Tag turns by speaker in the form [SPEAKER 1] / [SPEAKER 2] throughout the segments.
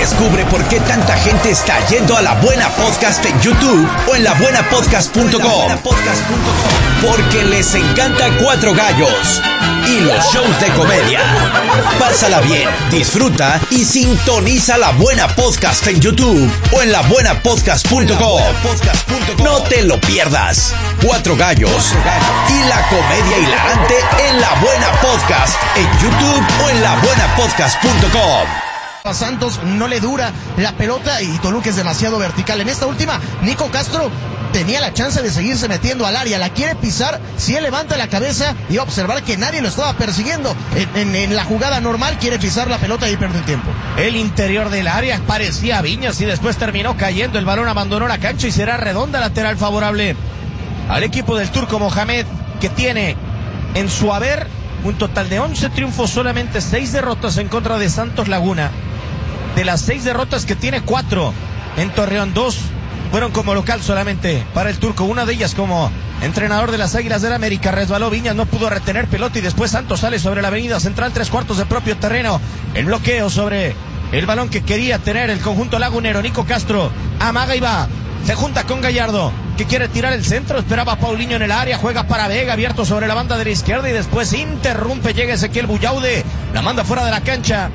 [SPEAKER 1] Descubre por qué tanta gente está yendo a La Buena Podcast en YouTube o en labuenapodcast.com. Porque les encanta Cuatro Gallos y los shows de comedia. Pásala bien, disfruta y sintoniza La Buena Podcast en YouTube o en labuenapodcast.com. No te lo pierdas. Cuatro Gallos y la comedia hilarante en La Buena Podcast en YouTube o en labuenapodcast.com.
[SPEAKER 2] A Santos no le dura la pelota y Toluca es demasiado vertical. En esta última, Nico Castro tenía la chance de seguirse metiendo al área, la quiere pisar, si él levanta la cabeza y va a observar que nadie lo estaba persiguiendo. En la jugada normal quiere pisar la pelota y pierde el tiempo.
[SPEAKER 3] El interior del área parecía Viñas y después terminó cayendo, el balón abandonó la cancha y será redonda, lateral favorable al equipo del Turco Mohamed, que tiene en su haber un total de 11 triunfos, solamente 6 derrotas en contra de Santos Laguna. De las 6 derrotas que tiene, 4 en Torreón, 2 fueron como local solamente para el Turco, una de ellas como entrenador de las Águilas del América. Resbaló Viñas, no pudo retener pelota y después Santos sale sobre la avenida central, 3/4 de propio terreno. El bloqueo sobre el balón que quería tener el conjunto lagunero. Nico Castro amaga y va, se junta con Gallardo, que quiere tirar el centro, esperaba a Paulinho en el área, juega para Vega, abierto sobre la banda de la izquierda y después interrumpe, llega Ezequiel Buyaude, la manda fuera de la cancha.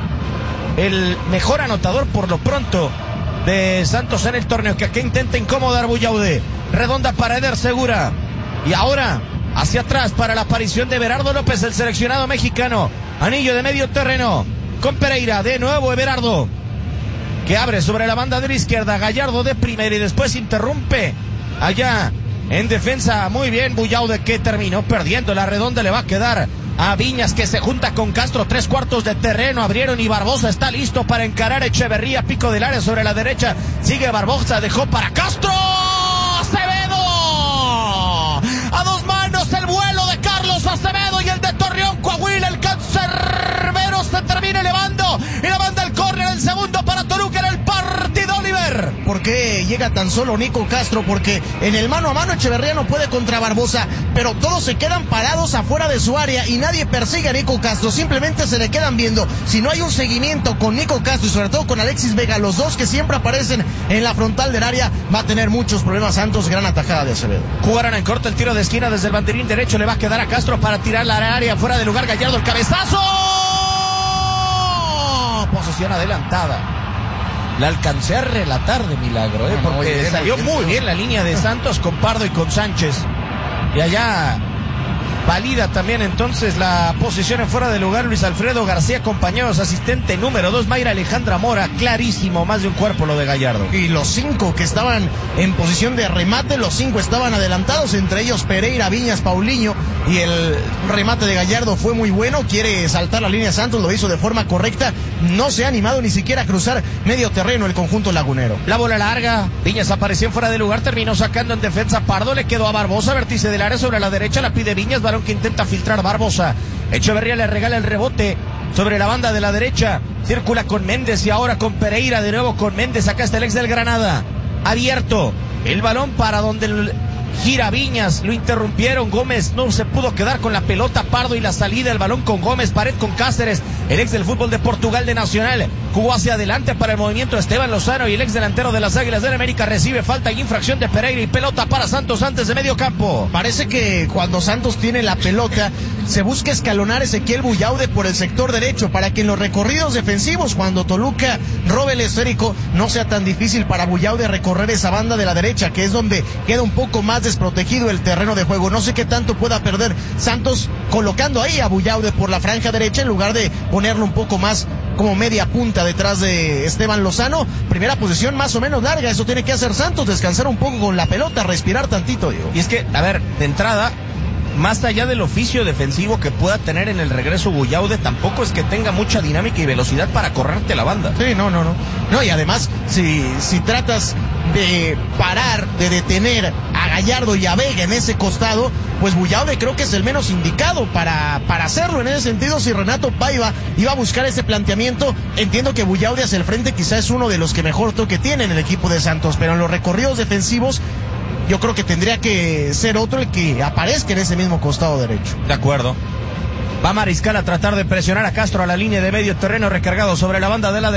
[SPEAKER 3] El mejor anotador por lo pronto de Santos en el torneo, que aquí intenta incomodar Buyaude. Redonda para Eder Segura. Y ahora hacia atrás para la aparición de Everardo López, el seleccionado mexicano. Anillo de medio terreno con Pereira. De nuevo Everardo, que abre sobre la banda de la izquierda. Gallardo de primera y después interrumpe allá en defensa. Muy bien Buyaude, que terminó perdiendo. La redonda le va a quedar a Viñas, que se junta con Castro, 3/4 de terreno, abrieron y Barbosa está listo para encarar Echeverría, pico del área sobre la derecha, sigue Barbosa, dejó para Castro, Acevedo, a dos manos el vuelo de Carlos Acevedo y el de Torreón, Coahuila, el cancerbero se termina elevando y la manda el córner, el segundo para Toluca en el partido, Oliver.
[SPEAKER 2] ¿Por qué llega tan solo Nico Castro? Porque en el mano a mano Echeverría no puede contra Barbosa, pero todos se quedan parados afuera de su área y nadie persigue a Nico Castro, simplemente se le quedan viendo. Si no hay un seguimiento con Nico Castro y sobre todo con Alexis Vega, los dos que siempre aparecen en la frontal del área, va a tener muchos problemas Santos. Gran atajada de Acevedo.
[SPEAKER 3] Jugaron en corto, el tiro de esquina desde el banderín derecho, le va a quedar a Castro para tirar la área fuera de lugar. Gallardo, el cabezazo, posesión adelantada. La alcancé a relatar de milagro, porque salió muy bien la línea de Santos con Pardo y con Sánchez. Y allá valida también entonces la posición en fuera de lugar Luis Alfredo García, compañeros, asistente número 2 Mayra Alejandra Mora, clarísimo, más de un cuerpo lo de Gallardo.
[SPEAKER 2] Y los 5 que estaban en posición de remate, los 5 estaban adelantados, entre ellos Pereira, Viñas, Paulinho, y el remate de Gallardo fue muy bueno, quiere saltar la línea Santos, lo hizo de forma correcta, no se ha animado ni siquiera a cruzar medio terreno el conjunto lagunero.
[SPEAKER 3] La bola larga, Viñas apareció en fuera de lugar, terminó sacando en defensa Pardo, le quedó a Barbosa, vértice del área sobre la derecha, la pide Viñas, balón que intenta filtrar Barbosa. Echeverría le regala el rebote sobre la banda de la derecha, circula con Méndez y ahora con Pereira, de nuevo con Méndez, acá está el ex del Granada, abierto, el balón para donde gira Viñas, lo interrumpieron, Gómez no se pudo quedar con la pelota, Pardo y la salida, el balón con Gómez, pared con Cáceres, el ex del fútbol de Portugal de Nacional, jugó hacia adelante para el movimiento Esteban Lozano y el ex delantero de las Águilas del América recibe falta y infracción de Pereira y pelota para Santos antes de medio campo.
[SPEAKER 2] Parece que cuando Santos tiene la pelota se busca escalonar Ezequiel Buyaude por el sector derecho para que en los recorridos defensivos, cuando Toluca robe el esférico, no sea tan difícil para Buyaude recorrer esa banda de la derecha, que es donde queda un poco más desprotegido el terreno de juego. No sé qué tanto pueda perder Santos colocando ahí a Buyaude por la franja derecha en lugar de ponerlo un poco más como media punta detrás de Esteban Lozano. Primera posición más o menos larga, eso tiene que hacer Santos, descansar un poco con la pelota, respirar tantito, digo.
[SPEAKER 3] Y es que, a ver, de entrada, más allá del oficio defensivo que pueda tener en el regreso Buyaude, tampoco es que tenga mucha dinámica y velocidad para correrte la banda.
[SPEAKER 2] Sí, no, y además, si tratas de parar, de detener a Gallardo y a Vega en ese costado, pues Buyaude creo que es el menos indicado para hacerlo. En ese sentido, si Renato Paiva iba a buscar ese planteamiento, entiendo que Buyaude hacia el frente quizás es uno de los que mejor toque tiene en el equipo de Santos, pero en los recorridos defensivos yo creo que tendría que ser otro el que aparezca en ese mismo costado derecho.
[SPEAKER 3] De acuerdo. Va Mariscal a tratar de presionar a Castro a la línea de medio terreno, recargado sobre la banda de la